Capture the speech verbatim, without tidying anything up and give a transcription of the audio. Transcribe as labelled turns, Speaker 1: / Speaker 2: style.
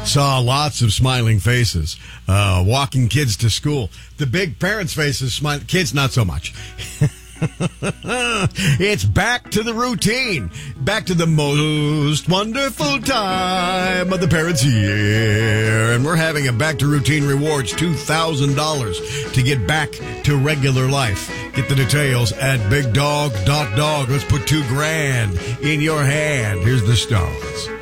Speaker 1: Saw lots of smiling faces, uh, walking kids to school. The big parents' faces, smiling. Kids, not so much. It's back to the routine. Back to the most wonderful time of the parents' year. And we're having a back to routine rewards, two thousand dollars to get back to regular life. Get the details at big dog dot dog. Let's put two grand in your hand. Here's the Stones.